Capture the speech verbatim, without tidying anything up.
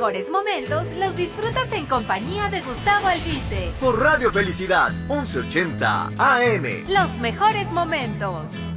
mejores momentos los disfrutas en compañía de Gustavo Albite. Por Radio Felicidad, once ochenta A M. Los mejores momentos.